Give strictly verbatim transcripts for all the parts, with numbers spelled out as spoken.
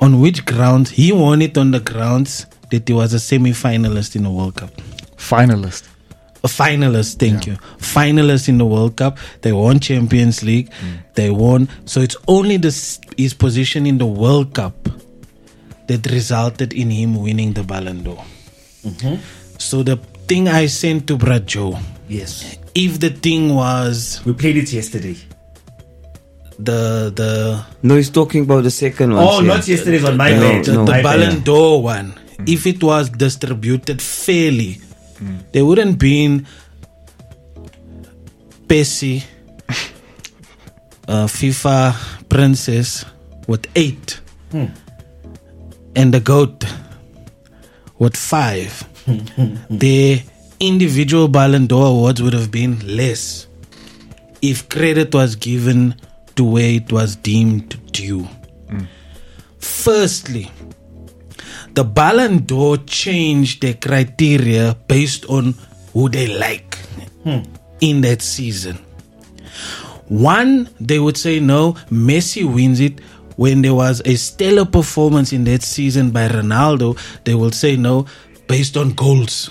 On which grounds? He won it on the grounds that he was a semi-finalist in the World Cup. Finalist. A finalist, thank yeah. you. Finalist in the World Cup. They won Champions League. Mm. They won. So it's only this, his position in the World Cup that resulted in him winning the Ballon d'Or. Mm-hmm. So the thing I sent to Brad Joe. Yes. If the thing was... We played it yesterday. The... the No, he's talking about the second one. Oh, yeah. Not yesterday's on my the, bed. The, no, the my Ballon bed. d'Or one. Mm. If it was distributed fairly, mm. there wouldn't been Pessi, uh, FIFA Princess with eight, hmm. and the GOAT with five. The individual Ballon d'Or awards would have been less if credit was given to where it was deemed due. Mm. Firstly, the Ballon d'Or changed their criteria based on who they like hmm. in that season. One, they would say no, Messi wins it. When there was a stellar performance in that season by Ronaldo, they will say no, based on goals.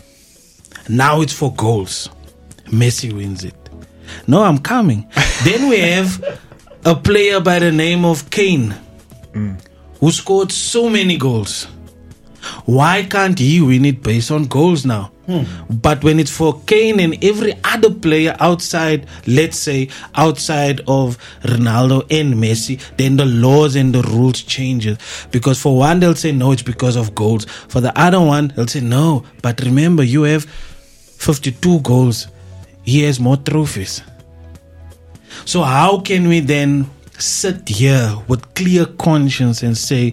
Now it's for goals. Messi wins it. No, I'm coming. Then we have a player by the name of Kane, mm. who scored so many goals. Why can't he win it based on goals now? Hmm. But when it's for Kane and every other player outside, let's say, outside of Ronaldo and Messi, then the laws and the rules changes. Because for one, they'll say, no, it's because of goals. For the other one, they'll say, no, but remember, you have fifty-two goals. He has more trophies. So how can we then sit here with clear conscience and say,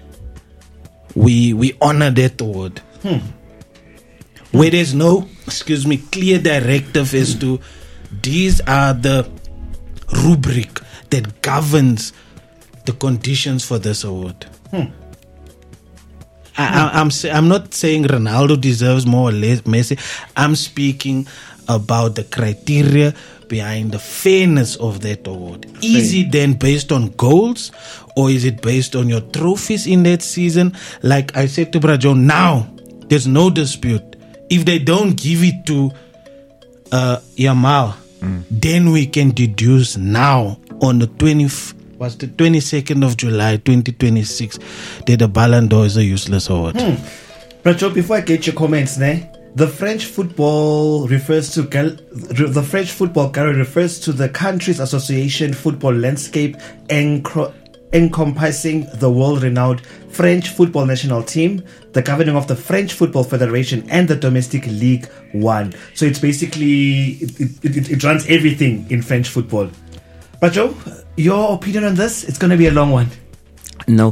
we we honor that award? Hmm. Where there's no, excuse me, clear directive as to these are the rubric that governs the conditions for this award. Hmm. I, I, I'm I'm not saying Ronaldo deserves more or less Messi. I'm speaking about the criteria behind the fairness of that award. Is it then based on goals, or is it based on your trophies in that season? Like I said to Brajo, now there's no dispute. If they don't give it to uh, Yamal, mm. then we can deduce now on the twentieth, was the twenty-second of July, twenty twenty-six, that the Ballon d'Or is a useless award. Hmm. Brajo, before I get your comments, ne, the French football refers to gal- the French football gallery refers to the country's association football landscape encro- encompassing the world-renowned French football national team, the governing of the French Football Federation, and the domestic League One. So it's basically it, it, it, it runs everything in French football. Brajo, your opinion on this? It's going to be a long one. No,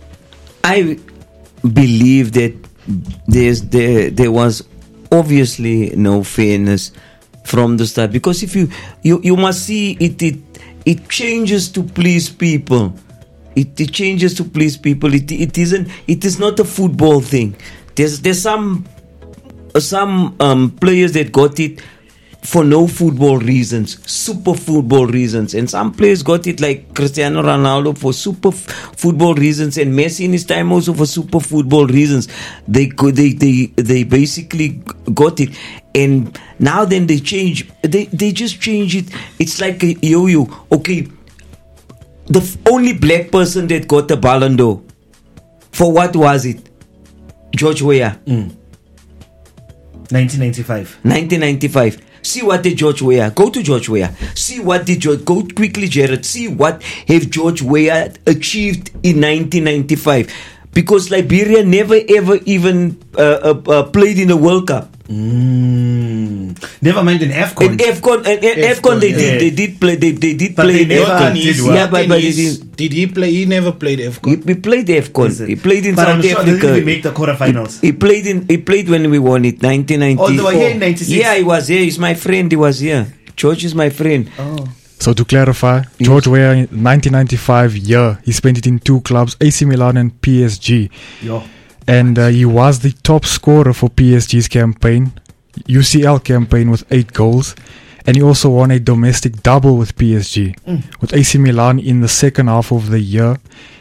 I believe that there's there there was obviously no fairness from the start, because if you you, you must see it, it it changes to please people. It, it changes to please people. It it isn't. It is not a football thing. There's there's some some um, players that got it for no football reasons, super football reasons, and some players got it like Cristiano Ronaldo for super f- football reasons, and Messi in his time also for super football reasons. They could they they they basically got it, and now then they change. They they just change it. It's like a yo-yo. Okay. The f- only black person that got the Ballon d'Or, for what was it? George Weah. Mm. nineteen ninety-five. nineteen ninety-five. See what did George Weah. Go to George Weah. See what did George. Go quickly, Jared. See what have George Weah achieved in nineteen ninety-five. Because Liberia never ever even uh, uh, uh, played in the World Cup. Mm. Never mind in AFCON. In AFCON, and, and AFCON, they yeah. did, they did play, they, they did But play they in never AFCON. did well. Yeah, but, but he He's- did. did he play? He never played AFCON. He, he played AFCON. He played in But South I'm sure Africa. they didn't make the quarterfinals. He, he played in. He played when we won it, nineteen ninety-four. Oh, they were here in ninety-six? Yeah, he was here. He's my friend. He was here. George is my friend. Oh. So to clarify, George Weah in nineteen ninety-five year, he spent it in two clubs, A C Milan and P S G. Yo. And uh, he was the top scorer for P S G's campaign, U C L campaign, with eight goals. And he also won a domestic double with P S G. Mm. With A C Milan in the second half of the year,